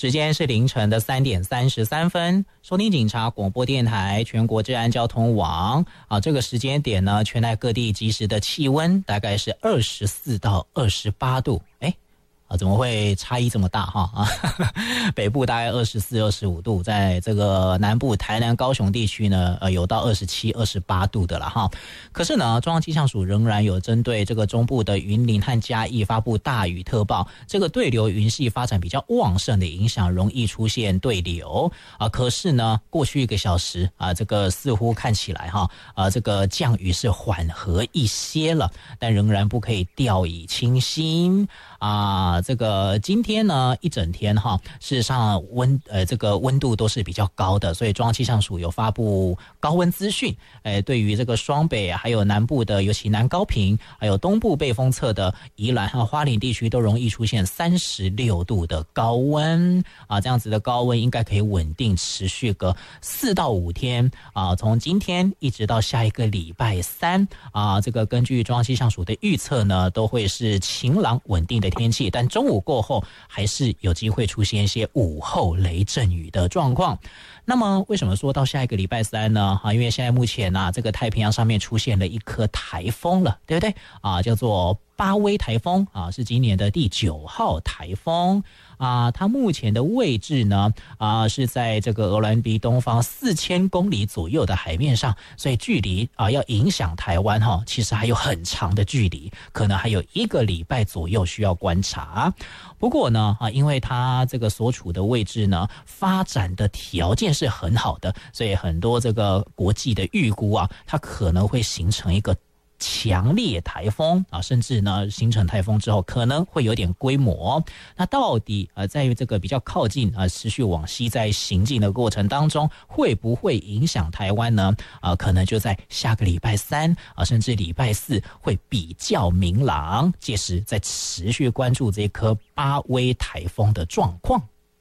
时间是凌晨的3点33分，收听警察广播电台全国治安交通网这个时间点呢，全台各地即时的气温大概是24到28度，怎么会差异这么大哈？北部大概24、25度，在这个南部台南、高雄地区呢，有到27、28度的了哈。可是呢，中央气象署仍然有针对这个中部的云林和嘉义发布大雨特报，这个对流云系发展比较旺盛的影响，容易出现对流可是呢，过去1个小时这个似乎看起来这个降雨是缓和一些了，但仍然不可以掉以轻心这个今天呢一整天事实上这个温度都是比较高的，所以中央气象署有发布高温资讯，对于这个双北还有南部的，尤其南高屏，还有东部被风侧的宜兰和花莲地区都容易出现36度的高温这样子的高温应该可以稳定持续个4到5天从今天一直到下一个礼拜3这个根据中央气象署的预测呢，都会是晴朗稳定的天气，但中午过后还是有机会出现一些午后雷阵雨的状况。那么为什么说到下一个礼拜3呢？因为现在目前这个太平洋上面出现了一颗台风了，对不对叫做巴威台风是今年的第9号台风它目前的位置呢是在这个鹅銮鼻东方4000公里左右的海面上，所以距离要影响台湾其实还有很长的距离，可能还有1个礼拜左右需要观察。不过呢因为它这个所处的位置呢发展的条件是很好的，所以很多这个国际的预估它可能会形成一个强烈台风甚至呢形成台风之后可能会有点规模。那到底在这个比较靠近持续往西在行进的过程当中，会不会影响台湾呢？可能就在下个礼拜3甚至礼拜4会比较明朗，届时再持续关注这颗巴威台风的状况。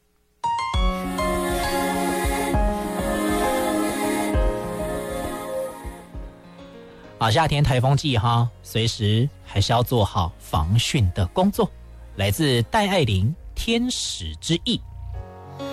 夏天台风季随时还是要做好防汛的工作。来自戴爱玲《天使之翼》。